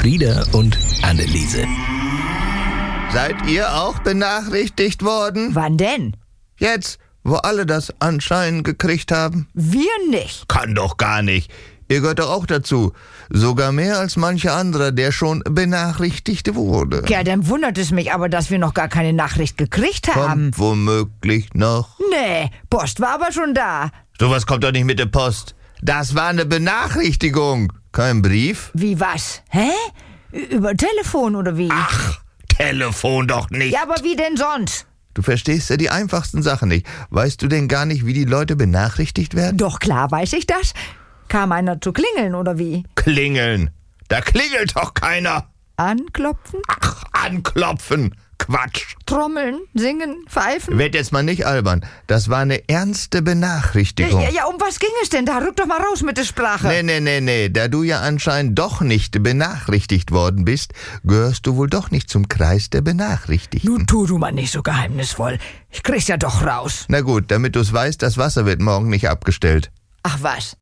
Frieda und Anneliese. Seid ihr auch benachrichtigt worden? Wann denn? Jetzt, wo alle das anscheinend gekriegt haben? Wir nicht. Kann doch gar nicht. Ihr gehört doch auch dazu. Sogar mehr als mancher anderer, der schon benachrichtigt wurde. Ja, dann wundert es mich aber, dass wir noch gar keine Nachricht gekriegt haben. Kommt womöglich noch. Nee, Post war aber schon da. Sowas kommt doch nicht mit der Post. Das war eine Benachrichtigung. Kein Brief? Wie was? Hä? Über Telefon oder wie? Ach, Telefon doch nicht. Ja, aber wie denn sonst? Du verstehst ja die einfachsten Sachen nicht. Weißt du denn gar nicht, wie die Leute benachrichtigt werden? Doch klar weiß ich das. Kam einer zu klingeln oder wie? Klingeln. Da klingelt doch keiner. Anklopfen? Ach, anklopfen. Quatsch. Trommeln? Singen? Pfeifen? Werd jetzt mal nicht albern. Das war eine ernste Benachrichtigung. Ja, um was ging es denn da? Rück doch mal raus mit der Sprache. Nee. Da du ja anscheinend doch nicht benachrichtigt worden bist, gehörst du wohl doch nicht zum Kreis der Benachrichtigten. Nun tu du mal nicht so geheimnisvoll. Ich krieg's ja doch raus. Na gut, damit du's weißt, das Wasser wird morgen nicht abgestellt. Ach was?